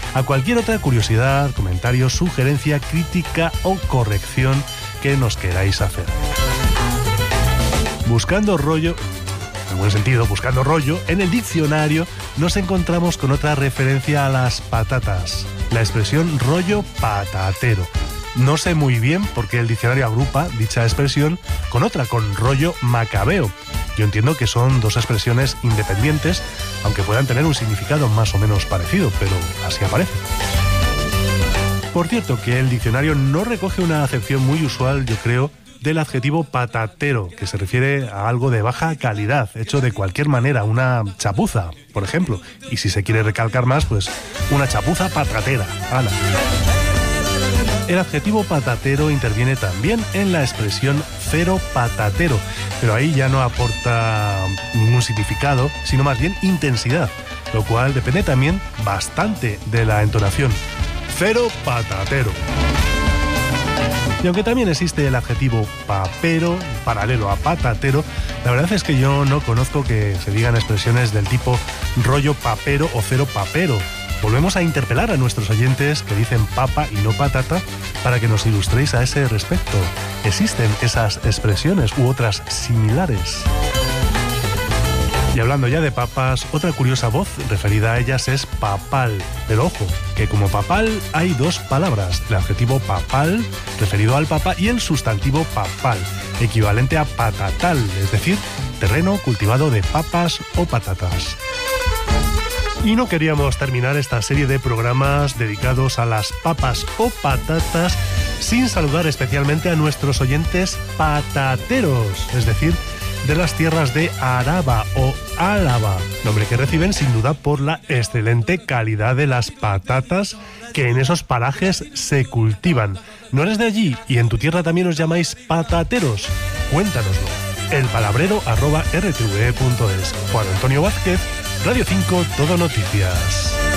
a cualquier otra curiosidad, comentario, sugerencia, crítica o corrección que nos queráis hacer. Buscando rollo, en buen sentido, buscando rollo, en el diccionario nos encontramos con otra referencia a las patatas, la expresión rollo patatero. No sé muy bien por qué el diccionario agrupa dicha expresión con otra, con rollo macabeo. Yo entiendo que son dos expresiones independientes, aunque puedan tener un significado más o menos parecido, pero así aparece. Por cierto, que el diccionario no recoge una acepción muy usual, yo creo, del adjetivo patatero, que se refiere a algo de baja calidad, hecho de cualquier manera, una chapuza, por ejemplo. Y si se quiere recalcar más, pues una chapuza patatera. ¡Hala! El adjetivo patatero interviene también en la expresión cero patatero, pero ahí ya no aporta ningún significado, sino más bien intensidad, lo cual depende también bastante de la entonación. Cero patatero. Y aunque también existe el adjetivo papero, paralelo a patatero, la verdad es que yo no conozco que se digan expresiones del tipo rollo papero o cero papero. Volvemos a interpelar a nuestros oyentes que dicen papa y no patata para que nos ilustréis a ese respecto. ¿Existen esas expresiones u otras similares? Y hablando ya de papas, otra curiosa voz referida a ellas es papal. Pero ojo, que como papal hay dos palabras, el adjetivo papal, referido al papa, y el sustantivo papal, equivalente a patatal, es decir, terreno cultivado de papas o patatas. Y no queríamos terminar esta serie de programas dedicados a las papas o patatas sin saludar especialmente a nuestros oyentes patateros, es decir, de las tierras de Araba o Álava, nombre que reciben sin duda por la excelente calidad de las patatas que en esos parajes se cultivan. ¿No eres de allí y en tu tierra también os llamáis patateros? Cuéntanoslo. elpalabrero@rtve.es. Juan Antonio Vázquez, Radio 5 Todo Noticias.